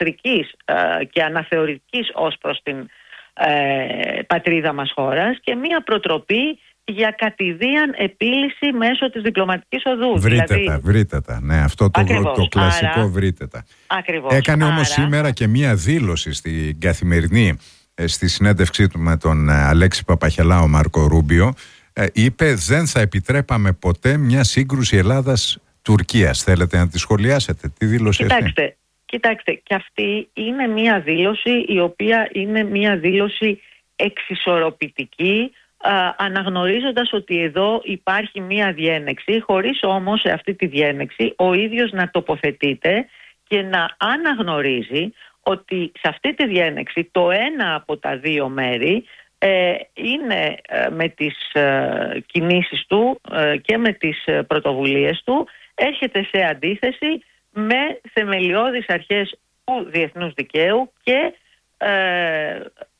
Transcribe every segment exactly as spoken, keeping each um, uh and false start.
εχθρικής ε, και αναθεωρητικής ως προς την ε, πατρίδα μας χώρας και μία προτροπή για κατηδίαν επίλυση μέσω της διπλωματικής οδού. Βρείτε δηλαδή... τα, βρείτε τα. Ναι, αυτό το, το κλασικό άρα, βρείτε τα. Ακριβώς. Έκανε όμως άρα... σήμερα και μία δήλωση στην Καθημερινή, στη συνέντευξή του με τον Αλέξη Παπαχελά, ο Μάρκο Ρούμπιο. Είπε δεν θα επιτρέπαμε ποτέ μια σύγκρουση Ελλάδας-Τουρκίας. Θέλετε να τη σχολιάσετε? Τι δήλωση Κοιτάξτε, αυτή? Κοιτάξτε, και αυτή είναι μια δήλωση η οποία είναι μια δήλωση εξισορροπητική, α, αναγνωρίζοντας ότι εδώ υπάρχει μια διένεξη, χωρίς όμως σε αυτή τη διένεξη ο ίδιος να τοποθετείται και να αναγνωρίζει ότι σε αυτή τη διένεξη το ένα από τα δύο μέρη ε, είναι ε, με τις ε, κινήσεις του ε, και με τις ε, πρωτοβουλίες του έρχεται σε αντίθεση με θεμελιώδεις αρχές του διεθνούς δικαίου και ε,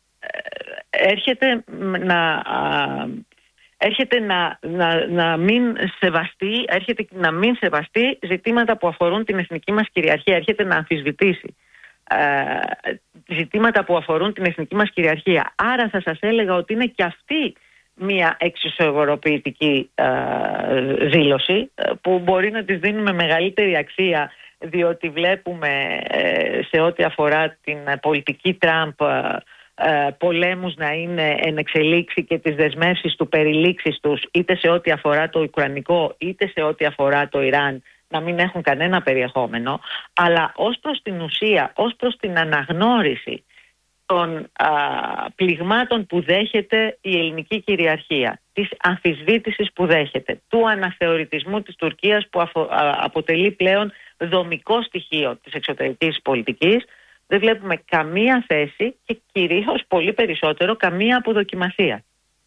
έρχεται να, έρχεται να, να, να μην σεβαστεί έρχεται να μην σεβαστεί ζητήματα που αφορούν την εθνική μας κυριαρχία, έρχεται να αμφισβητήσει ε, ζητήματα που αφορούν την εθνική μας κυριαρχία. Άρα θα σας έλεγα ότι είναι και αυτή μια εξισορροπητική ε, δήλωση ε, που μπορεί να της δίνουμε μεγαλύτερη αξία, διότι βλέπουμε ε, σε ό,τι αφορά την πολιτική Τραμπ ε, πολέμους να είναι εν εξελίξει και τις δεσμεύσεις του περιλήξεις τους, είτε σε ό,τι αφορά το Ουκρανικό είτε σε ό,τι αφορά το Ιράν, να μην έχουν κανένα περιεχόμενο, αλλά ως προς την ουσία, ως προς την αναγνώριση των α, πληγμάτων που δέχεται η ελληνική κυριαρχία, της αμφισβήτησης που δέχεται, του αναθεωρητισμού της Τουρκίας που αφο, α, αποτελεί πλέον δομικό στοιχείο της εξωτερικής πολιτικής, δεν βλέπουμε καμία θέση και κυρίως πολύ περισσότερο καμία αποδοκιμασία.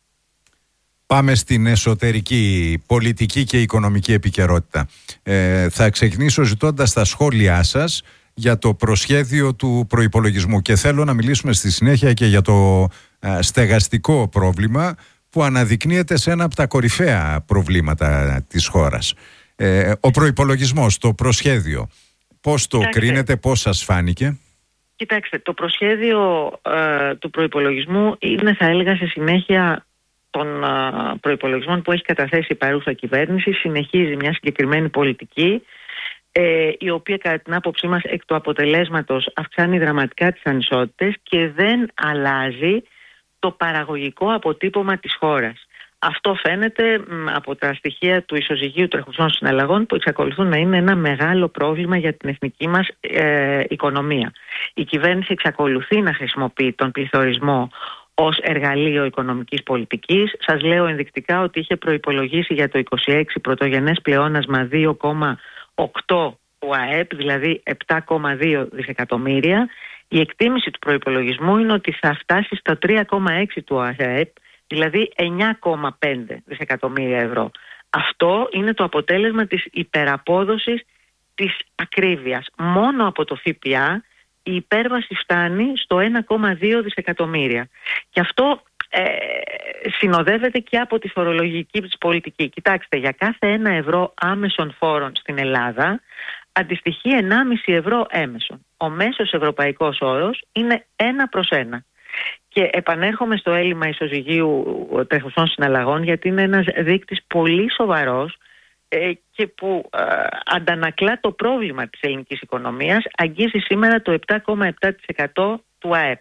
Πάμε στην εσωτερική πολιτική και οικονομική επικαιρότητα. Ε, θα ξεκινήσω ζητώντας τα σχόλιά σας για το προσχέδιο του προϋπολογισμού και θέλω να μιλήσουμε στη συνέχεια και για το ε, στεγαστικό πρόβλημα που αναδεικνύεται σε ένα από τα κορυφαία προβλήματα της χώρας. Ε, ο προϋπολογισμός, το προσχέδιο, πώς το Κοιτάξτε. κρίνετε, πώς σας φάνηκε? Κοιτάξτε, το προσχέδιο ε, του προϋπολογισμού είναι, θα έλεγα, σε συνέχεια των ε, προϋπολογισμών που έχει καταθέσει η παρούσα κυβέρνηση. Συνεχίζει μια συγκεκριμένη πολιτική ε, η οποία κατά την άποψή μας εκ του αποτελέσματος αυξάνει δραματικά τις ανισότητες και δεν αλλάζει το παραγωγικό αποτύπωμα της χώρας. Αυτό φαίνεται από τα στοιχεία του ισοζυγίου τρεχουσών συναλλαγών που εξακολουθούν να είναι ένα μεγάλο πρόβλημα για την εθνική μας ε, οικονομία. Η κυβέρνηση εξακολουθεί να χρησιμοποιεί τον πληθωρισμό ως εργαλείο οικονομικής πολιτικής. Σας λέω ενδεικτικά ότι είχε προϋπολογίσει για το είκοσι έξι πρωτογενές πλεόνασμα δύο κόμμα οκτώ του ΑΕΠ, δηλαδή επτά κόμμα δύο δισεκατομμύρια. Η εκτίμηση του προϋπολογισμού είναι ότι θα φτάσει στα τρία κόμμα έξι του ΑΕΠ, δηλαδή εννιά κόμμα πέντε δισεκατομμύρια ευρώ. Αυτό είναι το αποτέλεσμα της υπεραπόδοσης της ακρίβειας. Μόνο από το ΦΠΑ η υπέρβαση φτάνει στο ένα κόμμα δύο δισεκατομμύρια. Και αυτό ε, συνοδεύεται και από τη φορολογική της πολιτική. Κοιτάξτε, για κάθε ένα ευρώ άμεσων φόρων στην Ελλάδα αντιστοιχεί ενάμιση ευρώ έμεσων. Ο μέσος ευρωπαϊκός όρος είναι ένα προς ένα. Και επανέρχομαι στο έλλειμμα ισοζυγίου τρεχουσών συναλλαγών, γιατί είναι ένας δείκτης πολύ σοβαρός ε, και που ε, αντανακλά το πρόβλημα της ελληνικής οικονομίας. Αγγίζει σήμερα το επτά κόμμα επτά τοις εκατό του ΑΕΠ.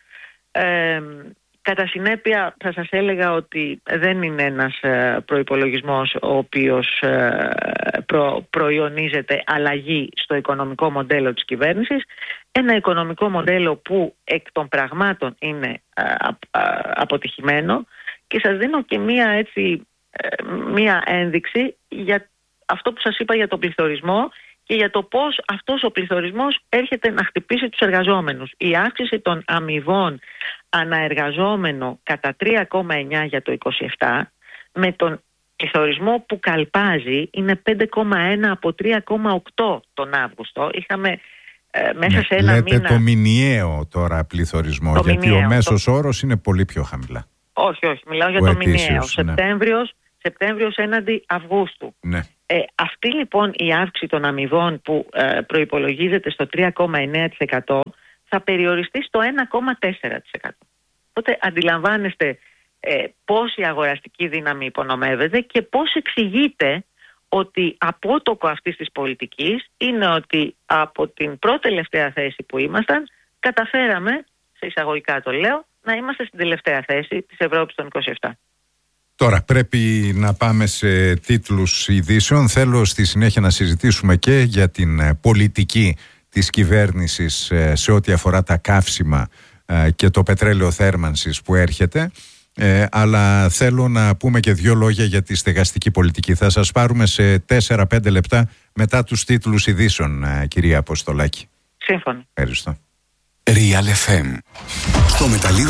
Ε, κατά συνέπεια θα σας έλεγα ότι δεν είναι ένας ε, προϋπολογισμός ο οποίος ε, προ, προϊονίζεται αλλαγή στο οικονομικό μοντέλο της κυβέρνησης. Ένα οικονομικό μοντέλο που εκ των πραγμάτων είναι α, α, αποτυχημένο, και σας δίνω και μία, έτσι, μία ένδειξη για αυτό που σας είπα για τον πληθωρισμό και για το πώς αυτός ο πληθωρισμός έρχεται να χτυπήσει τους εργαζόμενους. Η αύξηση των αμοιβών αναεργαζόμενο κατά τρία κόμμα εννιά για το είκοσι επτά με τον πληθωρισμό που καλπάζει είναι πέντε κόμμα ένα από τρία κόμμα οκτώ τον Αύγουστο. Είχαμε μέσα ναι, σε ένα λέτε μήνα... το μηνιαίο τώρα πληθωρισμό, το γιατί μηνιαίο, ο μέσος το... όρος είναι πολύ πιο χαμηλά. Όχι, όχι, μιλάω για ο το ετήσιος, μηνιαίο. Ναι. Σεπτέμβριος, Σεπτέμβριος έναντι Αυγούστου. Ναι. Ε, αυτή λοιπόν η αύξηση των αμοιβών που ε, προϋπολογίζεται στο τρία κόμμα εννέα τοις εκατό θα περιοριστεί στο ένα κόμμα τέσσερα τοις εκατό. Οπότε αντιλαμβάνεστε ε, πώς η αγοραστική δύναμη υπονομεύεται και πώς εξηγείται ότι απότοκο αυτής της πολιτικής είναι ότι από την πρώτη τελευταία θέση που ήμασταν καταφέραμε, σε εισαγωγικά το λέω, να είμαστε στην τελευταία θέση της Ευρώπης των είκοσι επτά. Τώρα πρέπει να πάμε σε τίτλους ειδήσεων. Θέλω στη συνέχεια να συζητήσουμε και για την πολιτική της κυβέρνησης σε ό,τι αφορά τα καύσιμα και το πετρέλαιο θέρμανσης που έρχεται. Ε, αλλά θέλω να πούμε και δύο λόγια για τη στεγαστική πολιτική. Θα σας πάρουμε σε τέσσερα πέντε λεπτά μετά τους τίτλους ειδήσεων, κυρία Αποστολάκη. Σύμφωνα. Ευχαριστώ. Real εφ εμ. Στο μεταλλείο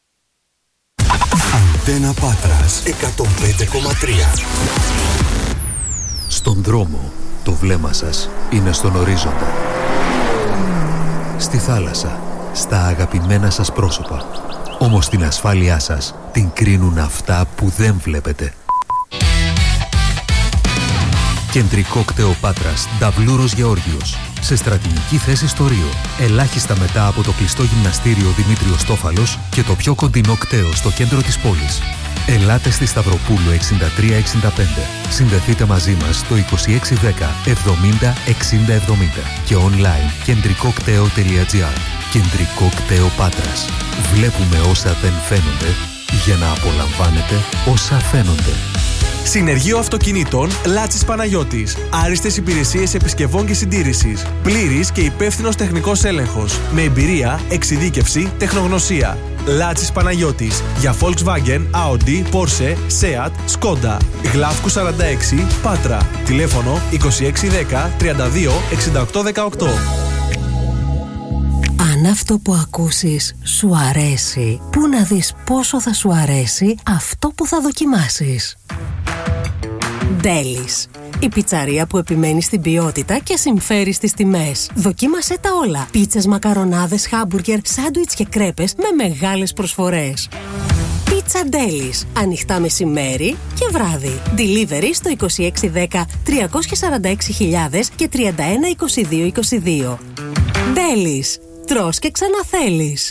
Αντένα Πάτρας εκατόν πέντε κόμμα τρία. Στον δρόμο το βλέμμα σας είναι στον ορίζοντα. Στη θάλασσα, στα αγαπημένα σας πρόσωπα. Όμως την ασφάλειά σας την κρίνουν αυτά που δεν βλέπετε. Κεντρικό κτέο Πάτρας, Νταβλούρος Γεώργιος. Σε στρατηγική θέση στο Ρίο. Ελάχιστα μετά από το κλειστό γυμναστήριο Δημήτριος Τόφαλος και το πιο κοντινό κτέο στο κέντρο της πόλης. Ελάτε στη Σταυροπούλου εξήντα τρία εξήντα πέντε. Συνδεθείτε μαζί μας στο είκοσι έξι δέκα εβδομήντα εξήντα εβδομήντα και online κεντρικό κτέο τελεία τζι άρ. Κεντρικό κτέο Πάτρας. Βλέπουμε όσα δεν φαίνονται για να απολαμβάνετε όσα φαίνονται. Συνεργείο Αυτοκινήτων Λάτσης Παναγιώτης. Άριστες υπηρεσίες επισκευών και συντήρησης. Πλήρης και υπεύθυνος τεχνικός έλεγχος. Με εμπειρία, εξειδίκευση, τεχνογνωσία. Λάτσης Παναγιώτης. Για Volkswagen, Audi, Porsche, Seat, Skoda. Γλάφκου σαράντα έξι, Πάτρα. Τηλέφωνο είκοσι έξι δέκα τριάντα δύο εξήντα οκτώ δεκαοκτώ. Αν αυτό που ακούσεις σου αρέσει, πού να δεις πόσο θα σου αρέσει αυτό που θα δοκιμάσεις. Ντέλις. Η πιτσαρία που επιμένει στην ποιότητα και συμφέρει στις τιμές. Δοκίμασέ τα όλα. Πίτσες, μακαρονάδες, χάμπουργκερ, σάντουιτς και κρέπες με μεγάλες προσφορές. Πίτσα Ντέλις. Ανοιχτά μεσημέρι και βράδυ. Delivery στο είκοσι έξι δέκα τριακόσια σαράντα έξι χιλιάδες και τριάντα ένα είκοσι δύο είκοσι δύο. Ντέλις. Τρως και ξαναθέλεις.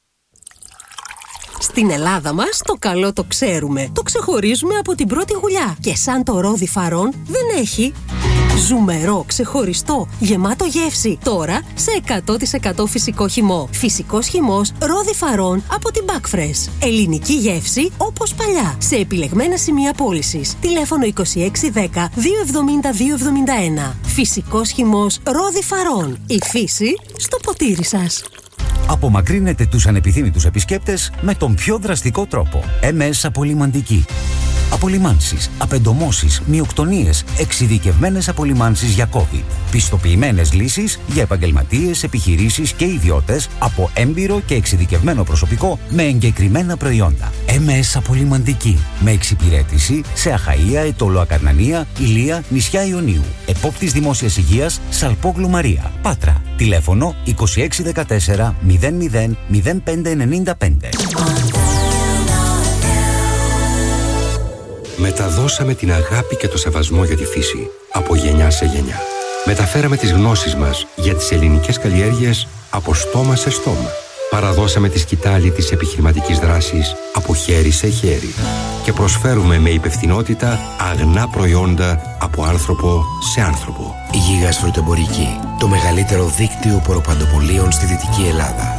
Στην Ελλάδα μας το καλό το ξέρουμε. Το ξεχωρίζουμε από την πρώτη γουλιά. Και σαν το ρόδι Φαρών δεν έχει. Ζουμερό, ξεχωριστό, γεμάτο γεύση. Τώρα σε εκατό τοις εκατό φυσικό χυμό. Φυσικός χυμός ρόδι Φαρών από την Backfresh. Ελληνική γεύση όπως παλιά. Σε επιλεγμένα σημεία πώλησης. Τηλέφωνο είκοσι έξι δέκα δύο εβδομήντα δύο εβδομήντα ένα. Φυσικός χυμός ρόδι Φαρών. Η φύση στο ποτήρι σας. Απομακρύνετε τους ανεπιθύμητους επισκέπτες με τον πιο δραστικό τρόπο. εμ ες Απολυμαντική. Απολυμάνσεις, απεντομώσεις, μυοκτονίες, εξειδικευμένες απολυμάνσεις για COVID. Πιστοποιημένες λύσεις για επαγγελματίες, επιχειρήσεις και ιδιώτες από έμπειρο και εξειδικευμένο προσωπικό με εγκεκριμένα προϊόντα. εμ ες Απολυμαντική. Με εξυπηρέτηση σε Αχαΐα, Αιτώλο Ακαρνανία, Ηλία, νησιά Ιωνίου. Επόπτης Δημόσιας Υγείας, Σαλπόγλου Μαρία. Πάτρα. Τηλέφωνο είκοσι έξι δεκατέσσερα μηδέν μηδέν μηδέν πέντε ενενήντα πέντε. Μεταδώσαμε την αγάπη και το σεβασμό για τη φύση από γενιά σε γενιά. Μεταφέραμε τις γνώσεις μας για τις ελληνικές καλλιέργειες από στόμα σε στόμα. Παραδώσαμε τη σκητάλη της επιχειρηματικής δράσης από χέρι σε χέρι. Και προσφέρουμε με υπευθυνότητα αγνά προϊόντα από άνθρωπο σε άνθρωπο. Γίγας Φρουτεμπορική. Το μεγαλύτερο δίκτυο ποροπαντοπολίων στη Δυτική Ελλάδα.